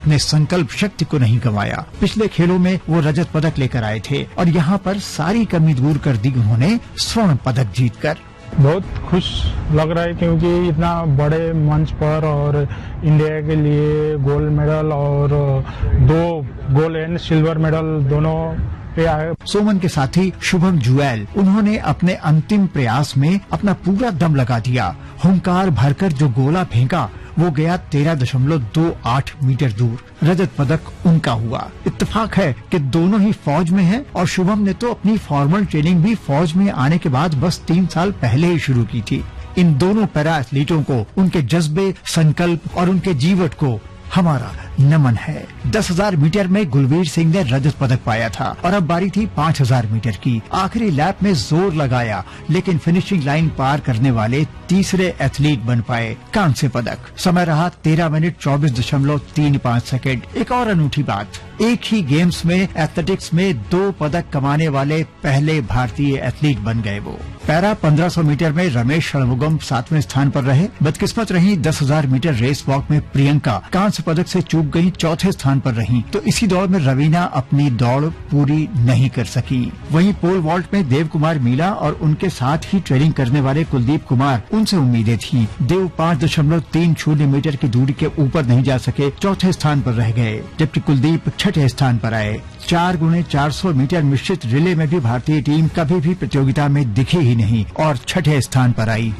अपने संकल्प शक्ति को नहीं गंवाया। पिछले खेलों में वो रजत पदक लेकर आए थे और यहाँ पर सारी कमी दूर कर दी उन्होंने स्वर्ण पदक जीतकर। बहुत खुश लग रहा है क्योंकि इतना बड़े मंच पर और इंडिया के लिए गोल्ड मेडल और 2 गोल्ड एंड सिल्वर मेडल दोनों पे आए। सोमन के साथी शुभम जुएल, उन्होंने अपने अंतिम प्रयास में अपना पूरा दम लगा दिया। हुंकार भरकर जो गोला फेंका वो गया 13.28 मीटर दूर। रजत पदक उनका हुआ। इत्तेफाक है कि दोनों ही फौज में हैं और शुभम ने तो अपनी फॉर्मल ट्रेनिंग भी फौज में आने के बाद बस 3 साल पहले ही शुरू की थी। इन दोनों पैरा एथलीटों को उनके जज्बे, संकल्प और उनके जीवट को हमारा नमन है। 10,000 मीटर में गुलवीर सिंह ने रजत पदक पाया था और अब बारी थी 5,000 मीटर की। आखिरी लैप में जोर लगाया लेकिन फिनिशिंग लाइन पार करने वाले तीसरे एथलीट बन पाए कांस्य पदक। समय रहा 13 मिनट 24.35 सेकेंड। एक और अनूठी बात, एक ही गेम्स में एथलेटिक्स में 2 पदक कमाने वाले पहले भारतीय एथलीट बन गए वो। पैरा 1500 मीटर में रमेश षणमुगम 7वें स्थान पर रहे। बदकिस्मत रही 10,000 मीटर रेस वॉक में प्रियंका कांस्य पदक से चूक गई, 4थे स्थान पर रहीं। तो इसी दौड़ में रवीना अपनी दौड़ पूरी नहीं कर सकी। वहीं पोल वॉल्ट में देव कुमार मीला और उनके साथ ही ट्रेनिंग करने वाले कुलदीप कुमार, उनसे उम्मीदें थी। देव 5.30 मीटर की दूरी के ऊपर नहीं जा सके, 4थे स्थान पर रह गए, जबकि कुलदीप 6ठे स्थान पर आए। 4x400 मीटर मिश्रित रिले में भी भारतीय टीम कभी भी प्रतियोगिता में दिखी ही नहीं और 6ठे स्थान पर आई।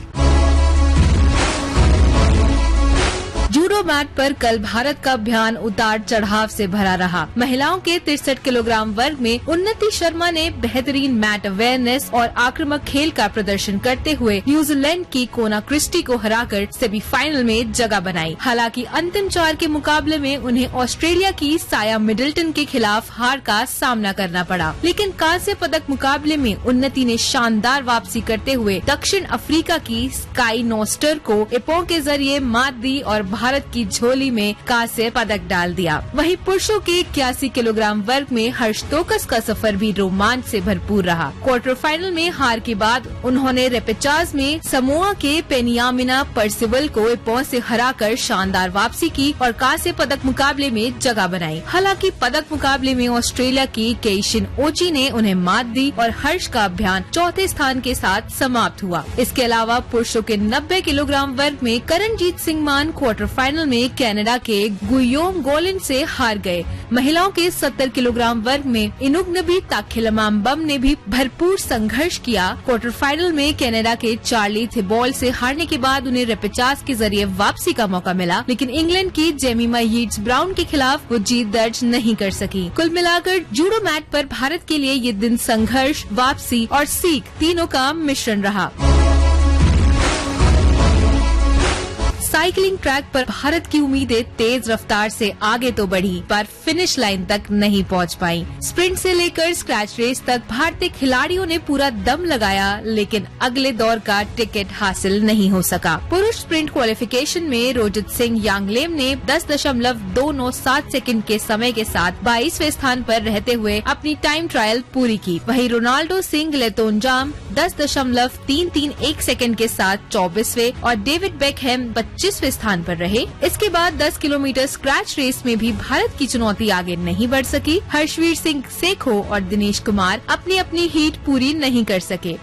जूडो मैट पर कल भारत का अभियान उतार चढ़ाव से भरा रहा। महिलाओं के 63 किलोग्राम वर्ग में उन्नति शर्मा ने बेहतरीन मैट अवेयरनेस और आक्रामक खेल का प्रदर्शन करते हुए न्यूजीलैंड की कोना क्रिस्टी को हराकर सेमीफाइनल में जगह बनाई। हालांकि अंतिम 4 के मुकाबले में उन्हें ऑस्ट्रेलिया की साया मिडल्टन के खिलाफ हार का सामना करना पड़ा। लेकिन कांस्य पदक मुकाबले में उन्नति ने शानदार वापसी करते हुए दक्षिण अफ्रीका की स्काई नोस्टर को इपो के जरिए मात दी और भारत की झोली में कांस्य पदक डाल दिया। वहीं पुरुषों के 81 किलोग्राम वर्ग में हर्ष तोकस का सफर भी रोमांच से भरपूर रहा। क्वार्टर फाइनल में हार के बाद उन्होंने रेपेचाज में समोआ के पेनियामिना परसिवल को इपो से हराकर शानदार वापसी की और कांस्य पदक मुकाबले में जगह बनाई। हालांकि पदक मुकाबले में ऑस्ट्रेलिया की केइशिन ओची ने उन्हें मात दी और हर्ष का अभियान 4थे स्थान के साथ समाप्त हुआ। इसके अलावा पुरुषों के 90 किलोग्राम वर्ग में करणजीत सिंह मान क्वार्टर फाइनल में कनाडा के गुयोम गोलिन से हार गए। महिलाओं के 70 किलोग्राम वर्ग में इनुग्नबी ताखिलमाम्बम ने भी भरपूर संघर्ष किया। क्वार्टर फाइनल में कनाडा के चार्ली थिबॉल से हारने के बाद उन्हें रेपेचाज के जरिए वापसी का मौका मिला, लेकिन इंग्लैंड की जेमिमा यीट्स ब्राउन के खिलाफ वो जीत दर्ज नहीं कर सकी। कुल मिलाकर जूडो मैट पर भारत के लिए ये दिन संघर्ष, वापसी और सीख तीनों का मिश्रण रहा। साइकिलिंग ट्रैक पर भारत की उम्मीदें तेज रफ्तार से आगे तो बढ़ी, पर फिनिश लाइन तक नहीं पहुंच पाई। स्प्रिंट से लेकर स्क्रैच रेस तक भारतीय खिलाड़ियों ने पूरा दम लगाया, लेकिन अगले दौर का टिकट हासिल नहीं हो सका। पुरुष स्प्रिंट क्वालिफिकेशन में रोजित सिंह यांगलेम ने 10.297 सेकंड के समय के साथ 22वें स्थान पर रहते हुए अपनी टाइम ट्रायल पूरी की। वहीं रोनाल्डो सिंह लेतोनजाम 10.331 सेकंड के साथ 24वें और डेविड बेकहैम 25वें स्थान पर रहे। इसके बाद 10 किलोमीटर स्क्रैच रेस में भी भारत की चुनौती आगे नहीं बढ़ सकी। हर्षवीर सिंह सेखो और दिनेश कुमार अपनी अपनी हीट पूरी नहीं कर सके।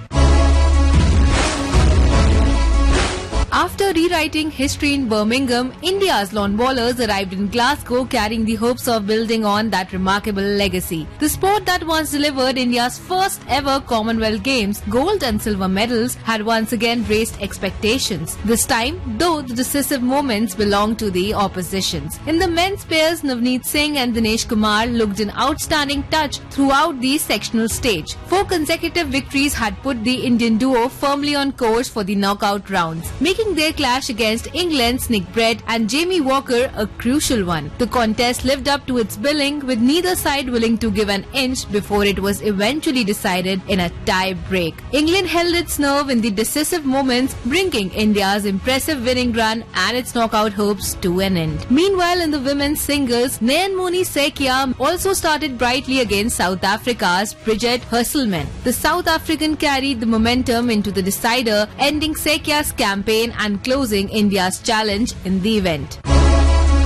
After rewriting history in Birmingham, India's lawn bowlers arrived in Glasgow carrying the hopes of building on that remarkable legacy. The sport that once delivered India's first ever Commonwealth Games gold and silver medals had once again raised expectations. This time, though, the decisive moments belonged to the oppositions. In the men's pairs, Navneet Singh and Dinesh Kumar looked an outstanding touch throughout the sectional stage. 4 consecutive victories had put the Indian duo firmly on course for the knockout rounds, making their clash against England's Nick Brett and Jamie Walker a crucial one. The contest lived up to its billing, with neither side willing to give an inch before it was eventually decided in a tie break. England held its nerve in the decisive moments, bringing India's impressive winning run and its knockout hopes to an end. Meanwhile, in the women's singles, Nayanmoni Sekia also started brightly against South Africa's Bridget Hesselman. The South African carried the momentum into the decider, ending Sekia's campaign and closing India's challenge in the event.